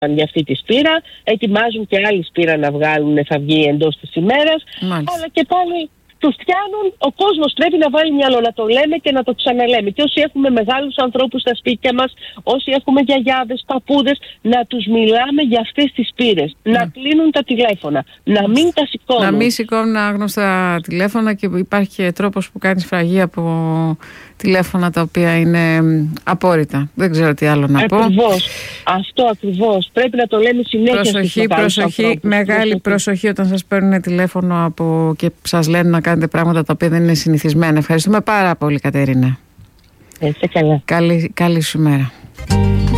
για αυτή τη σπήρα. Ετοιμάζουν και άλλη σπήρα να βγάλουν, θα βγει εντός της ημέρας. Αλλά και πάλι τους πιάνουν. Ο κόσμος πρέπει να βάλει μυαλό, να το λέμε και να το ξαναλέμε. Και όσοι έχουμε μεγάλους ανθρώπους στα σπίτια μας, όσοι έχουμε γιαγιάδες, παππούδες, να τους μιλάμε για αυτές τις σπήρες. Να κλείνουν τα τηλέφωνα, να μην τα σηκώνουν. Να μην σηκώνουν άγνωστα τηλέφωνα, και υπάρχει και τρόπος που κάνεις φραγή από τηλέφωνα τα οποία είναι απόρριτα. Δεν ξέρω τι άλλο να πω. Ακριβώς. Αυτό ακριβώς. Πρέπει να το λέμε συνέχεια. Προσοχή, μεγάλη προσοχή όταν σας παίρνουν τηλέφωνο και σας λένε να κάνετε πράγματα τα οποία δεν είναι συνηθισμένα. Ευχαριστούμε πάρα πολύ, Κατερίνα. Καλά. Καλή σου μέρα.